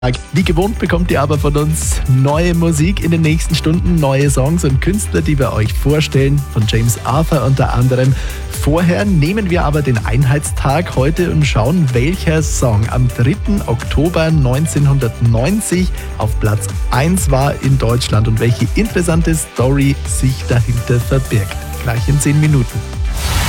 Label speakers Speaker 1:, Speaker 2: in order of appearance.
Speaker 1: Wie gewohnt bekommt ihr aber von uns neue Musik in den nächsten Stunden, neue Songs und Künstler, die wir euch vorstellen, von James Arthur unter anderem. Vorher nehmen wir aber den Einheitstag heute und schauen, welcher Song am 3. Oktober 1990 auf Platz 1 war in Deutschland und welche interessante Story sich dahinter verbirgt. Gleich in 10 Minuten.